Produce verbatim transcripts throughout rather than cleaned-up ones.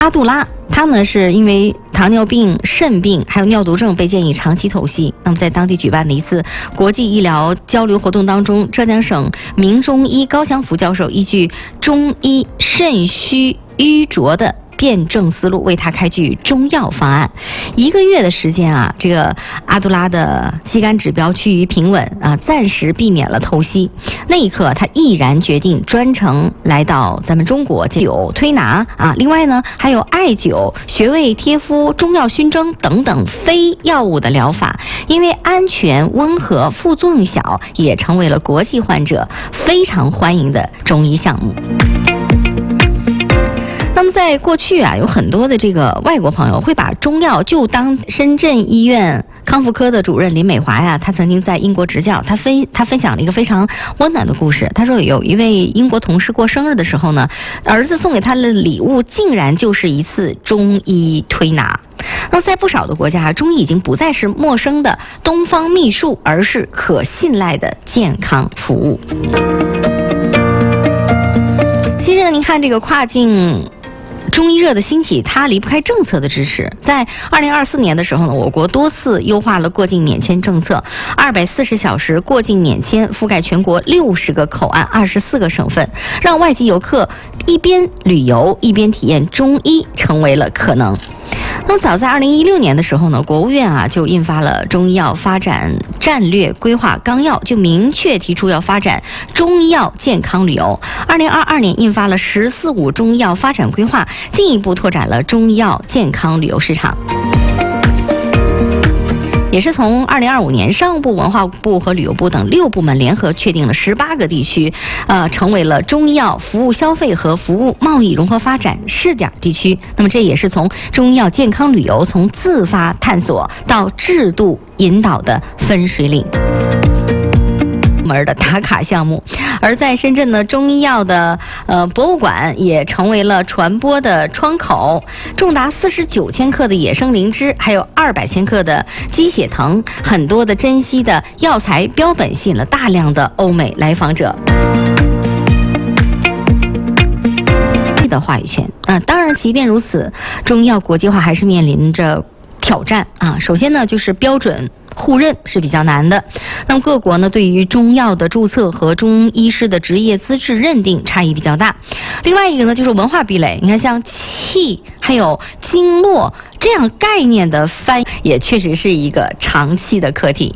阿杜拉，他呢是因为糖尿病、肾病还有尿毒症被建议长期透析。那么在当地举办的一次国际医疗交流活动当中，浙江省名中医高祥福教授依据中医肾虚瘀浊的辩证思路，为他开具中药方案。一个月的时间啊，这个阿杜拉的肌酐指标趋于平稳啊，暂时避免了透析。那一刻，他毅然决定专程来到咱们中国，有推拿啊，另外呢还有艾灸、穴位贴敷、中药熏蒸等等非药物的疗法，因为安全、温和、副作用小，也成为了国际患者非常欢迎的中医项目。那么在过去啊，有很多的这个外国朋友会把中药就当深圳医院康复科的主任林美华呀，她曾经在英国执教，她分她分享了一个非常温暖的故事。她说有一位英国同事过生日的时候呢，儿子送给他的礼物竟然就是一次中医推拿。那么在不少的国家，中医已经不再是陌生的东方秘术，而是可信赖的健康服务。其实呢，您看这个跨境中医热的兴起，它离不开政策的支持。在二零二四年的时候呢，我国多次优化了过境免签政策，二百四十小时过境免签覆盖全国六十个口岸、二十四个省份，让外籍游客一边旅游一边体验中医成为了可能。那么早在二零一六年的时候呢，国务院啊就印发了中医药发展战略规划纲要，就明确提出要发展中医药健康旅游。二零二二年印发了“十四五”中医药发展规划，进一步拓展了中医药健康旅游市场。也是从二零二五年，商务部、文化部和旅游部等六部门联合确定了十八个地区，呃，成为了中医药服务消费和服务贸易融合发展试点地区。那么这也是从中医药健康旅游从自发探索到制度引导的分水岭门的打卡项目。而在深圳呢，中医药的呃博物馆也成为了传播的窗口，重达四十九千克的野生灵芝，还有二百千克的鸡血藤，很多的珍稀的药材标本，吸引了大量的欧美来访者的话语权啊、呃。当然，即便如此，中医药国际化还是面临着挑战啊。首先呢，就是标准互认是比较难的。那么各国呢，对于中药的注册和中医师的职业资质认定差异比较大。另外一个呢，就是文化壁垒。你看，像气还有经络这样概念的翻译，也确实是一个长期的课题。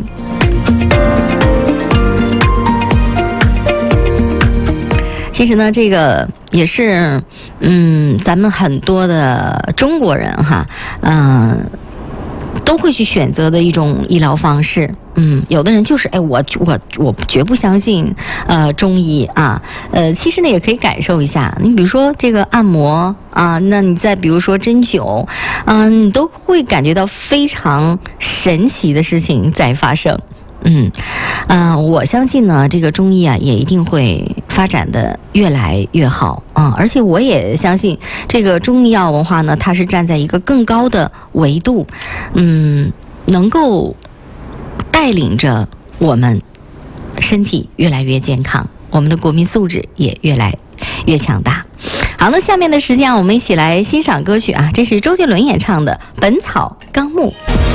其实呢，这个也是，嗯，咱们很多的中国人哈，嗯、呃。都会去选择的一种医疗方式。嗯，有的人就是哎，我我我绝不相信呃中医啊。呃，其实呢也可以感受一下。你比如说这个按摩啊，那你再比如说针灸，嗯、呃，你都会感觉到非常神奇的事情在发生。嗯，嗯、呃，我相信呢，这个中医啊也一定会发展的越来越好啊、嗯，而且我也相信这个中医药文化呢，它是站在一个更高的维度，嗯，能够带领着我们身体越来越健康，我们的国民素质也越来越强大。好，那下面的时间我们一起来欣赏歌曲啊，这是周杰伦演唱的《本草纲目》。